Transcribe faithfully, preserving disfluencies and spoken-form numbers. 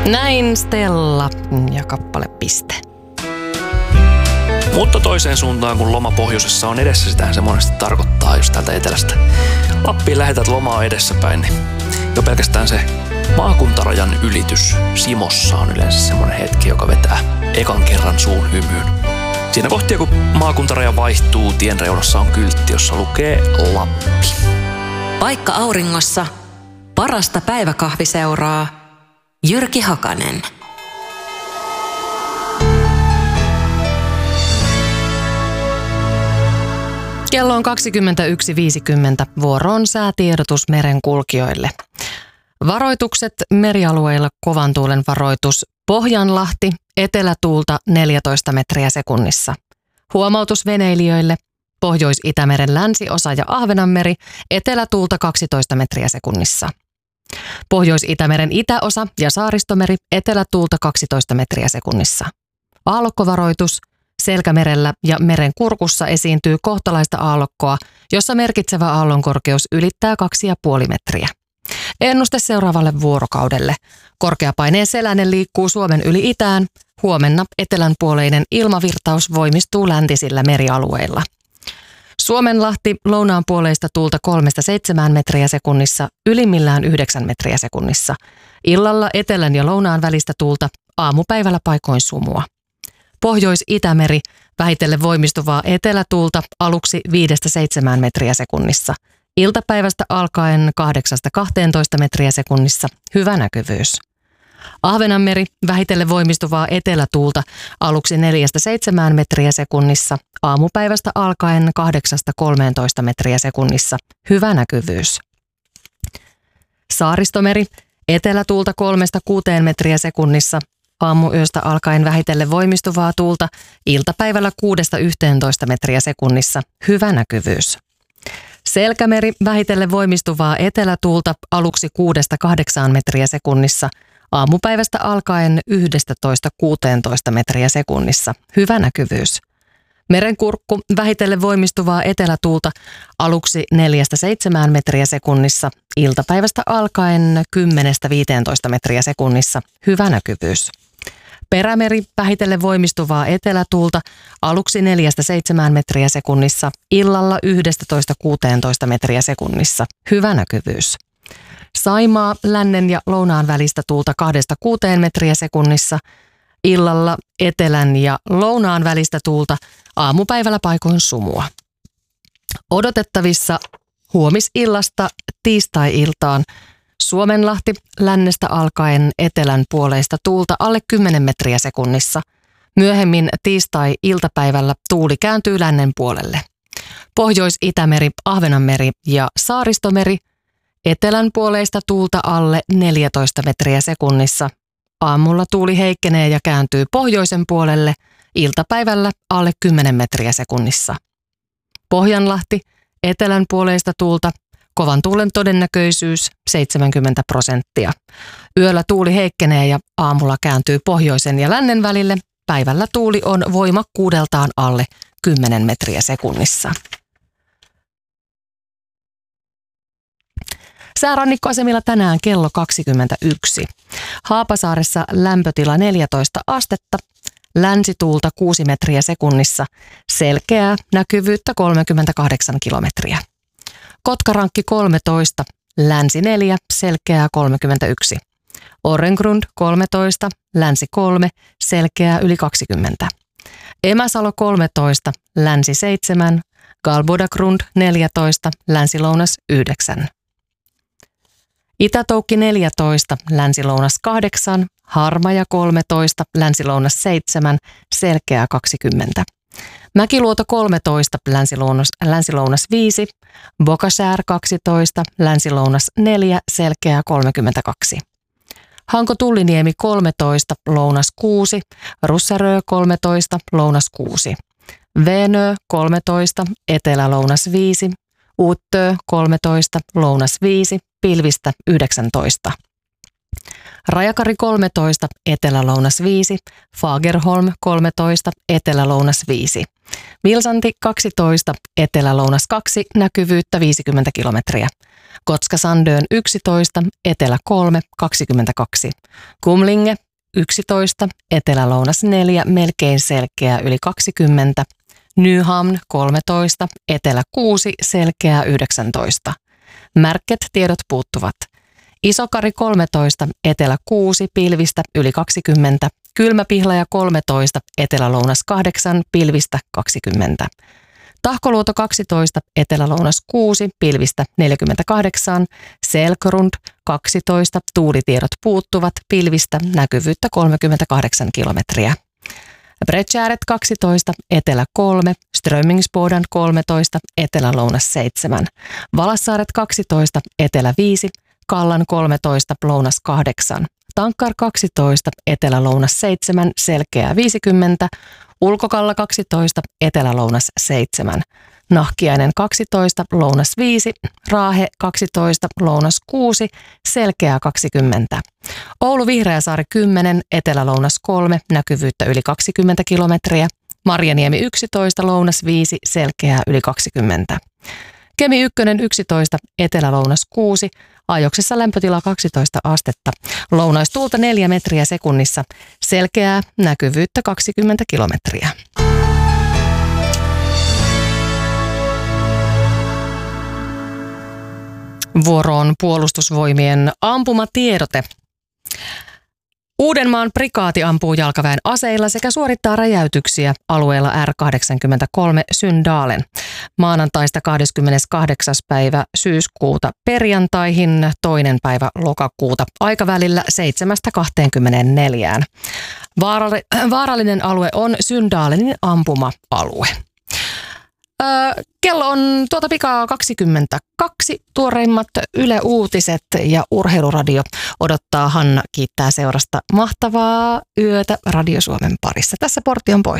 Näin Stella ja kappale piste. Mutta toiseen suuntaan, kun loma pohjoisessa on edessä, sitähän se monesti tarkoittaa just täältä etelästä. Lappiin lähetät lomaa edessäpäin, niin jo pelkästään se maakuntarajan ylitys Simossa on yleensä semmoinen hetki, joka vetää ekan kerran suun hymyyn. Siinä kohtia, kun maakuntaraja vaihtuu, tien reunassa on kyltti, jossa lukee Lappi. Paikka auringossa, parasta päiväkahviseuraa, Jyrki Hakanen. Kello on kaksikymmentäyksi viisikymmentä. Vuoro on säätiedotus merenkulkijoille. Varoitukset merialueilla kovan tuulen varoitus. Pohjanlahti, etelätuulta neljätoista metriä sekunnissa. Huomautus veneilijöille. Pohjois-Itämeren länsiosa ja Ahvenanmeri, etelätuulta kaksitoista metriä sekunnissa. Pohjois-Itämeren itäosa ja Saaristomeri, etelätuulta kaksitoista metriä sekunnissa. Aallokkovaroitus. Selkämerellä ja meren kurkussa esiintyy kohtalaista aallokkoa, jossa merkitsevä aallonkorkeus ylittää kaksi pilkku viisi metriä. Ennuste seuraavalle vuorokaudelle. Korkeapaineen selänen liikkuu Suomen yli itään. Huomenna etelänpuoleinen ilmavirtaus voimistuu läntisillä merialueilla. Suomenlahti lounaanpuoleista tuulta kolmesta seitsemään metriä sekunnissa, ylimmillään yhdeksän metriä sekunnissa. Illalla etelän ja lounaan välistä tuulta, aamupäivällä paikoin sumua. Pohjois-Itämeri, vähitellen voimistuvaa etelätuulta aluksi viidestä seitsemään metriä sekunnissa. Iltapäivästä alkaen kahdeksasta kahteentoista metriä sekunnissa, hyvä näkyvyys. Ahvenanmeri, vähitellen voimistuvaa etelätuulta aluksi neljästä seitsemään metriä sekunnissa. Aamupäivästä alkaen kahdeksasta kolmeentoista metriä sekunnissa, hyvä näkyvyys. Saaristomeri, etelätuulta kolmesta kuuteen metriä sekunnissa. Aamuyöstä alkaen vähitellen voimistuvaa tuulta, iltapäivällä kuudesta yhteentoista metriä sekunnissa, hyvä näkyvyys. Selkämeri, vähitellen voimistuvaa etelätuulta, aluksi kuudesta kahdeksaan metriä sekunnissa, aamupäivästä alkaen yhdestätoista kuuteentoista metriä sekunnissa, hyvä näkyvyys. Merenkurkku, vähitellen voimistuvaa etelätuulta, aluksi neljästä seitsemään metriä sekunnissa, iltapäivästä alkaen kymmenestä viiteentoista metriä sekunnissa, hyvä näkyvyys. Perämeri, vähitellen voimistuvaa etelätuulta, aluksi neljästä seitsemään metriä sekunnissa, illalla yhdestätoista kuuteentoista metriä sekunnissa, hyvä näkyvyys. Saimaa, lännen ja lounaan välistä tuulta kahdesta kuuteen metriä sekunnissa, illalla etelän ja lounaan välistä tuulta, aamupäivällä paikoin sumua. Odotettavissa huomisillasta tiistai-iltaan Suomenlahti, lännestä alkaen etelän puoleista tuulta alle kymmenen metriä sekunnissa. Myöhemmin tiistai-iltapäivällä tuuli kääntyy lännen puolelle. Pohjois-Itämeri, Ahvenanmeri ja Saaristomeri, etelän puoleista tuulta alle neljätoista metriä sekunnissa. Aamulla tuuli heikkenee ja kääntyy pohjoisen puolelle, iltapäivällä alle kymmenen metriä sekunnissa. Pohjanlahti, etelän puoleista tuulta, kovan tuulen todennäköisyys seitsemänkymmentä prosenttia. Yöllä tuuli heikkenee ja aamulla kääntyy pohjoisen ja lännen välille. Päivällä tuuli on voimakkuudeltaan alle kymmenen metriä sekunnissa. Säärannikkoasemilla tänään kello kaksikymmentäyksi. Haapasaaressa lämpötila neljätoista astetta, länsituulta kuusi metriä sekunnissa, selkeää näkyvyyttä kolmekymmentäkahdeksan kilometriä. Kotkarankki kolmetoista, länsi neljä, selkeää kolmekymmentäyksi. Orrengrund kolmetoista, länsi kolme, selkeää yli kaksikymmentä. Emäsalo kolmetoista, länsi seitsemän, Galbodagrund neljätoista, länsi-lounas yhdeksän. Itätoukki neljätoista, länsi-lounas kahdeksan, Harmaja kolmetoista, länsi-lounas seitsemän, selkeää kaksikymmentä. Mäkiluoto kolmetoista, länsi-lounas, länsi-lounas viisi, Bokasär kaksitoista, länsi-lounas neljä, selkeää kolmekymmentäkaksi. Hanko-Tulliniemi kolmetoista, lounas kuusi, Russarö kolmetoista, lounas kuusi. Veenö kolmetoista, etelä-lounas viisi, Uuttö kolmetoista, lounas viisi, pilvistä yhdeksäntoista. Rajakari kolmetoista, Etelä-Lounas viisi, Fagerholm kolmetoista, Etelä-Lounas viisi. Vilsanti kaksitoista, Etelä-Lounas kaksi, näkyvyyttä viisikymmentä kilometriä. Kotska-Sandön yksitoista, Etelä kolme, kaksikymmentäkaksi. Kumlinge yksitoista, Etelä-Lounas neljä, melkein selkeä yli kaksikymmentä. Nyhamn kolmetoista, Etelä kuusi, selkeää yhdeksäntoista. Märket tiedot puuttuvat. Isokari kolmetoista, Etelä kuusi, pilvistä yli kaksikymmentä. Kylmäpihlaja kolmetoista, Etelä-Lounas kahdeksan, pilvistä kaksikymmentä. Tahkoluoto kaksitoista, Etelä-Lounas kuusi, pilvistä neljäkymmentäkahdeksan. Selkrund kaksitoista, tuulitiedot puuttuvat, pilvistä näkyvyyttä kolmekymmentäkahdeksan kilometriä. Bredtjäret kaksitoista, Etelä kolme, Strömmingsboden kolmetoista, Etelä-Lounas seitsemän. Valassaaret kaksitoista, Etelä viisi, Kallan kolmetoista, Lounas kahdeksan. Tankkar kaksitoista, Etelä-Lounas seitsemän, selkeää viisikymmentä. Ulkokalla kaksitoista, Etelä-Lounas seitsemän. Nahkiainen kaksitoista, Lounas viisi, Raahe kaksitoista, Lounas kuusi, selkeää kaksikymmentä. Oulu Vihreäsaari kymmenen, Etelä-Lounas kolme, näkyvyyttä yli kaksikymmentä kilometriä. Marjaniemi yksitoista, Lounas viisi, selkeää yli kaksikymmentä. Kemi ykkönen yksitoista, Etelä-Lounas kuusi, ajoksessa lämpötila kaksitoista astetta. Lounaistuulta neljä metriä sekunnissa, selkeää näkyvyyttä kaksikymmentä kilometriä. Vuoroon puolustusvoimien ampumatiedote. Uudenmaan prikaati ampuu jalkaväen aseilla sekä suorittaa räjäytyksiä alueella R kahdeksankymmentäkolme Syndalen. Maanantaista kahdeskymmeneskahdeksas päivä syyskuuta perjantaihin toinen päivä lokakuuta aikavälillä seitsemästä kahteenkymmeneenneljään. Vaaralli- vaarallinen alue on Syndalenin ampuma-alue. Öö, kello on tuota pikaa kaksikymmentäkaksi. Tuoreimmat Yle Uutiset ja Urheiluradio odottaa. Hanna kiittää seurasta mahtavaa yötä Radio Suomen parissa. Tässä portti on pois.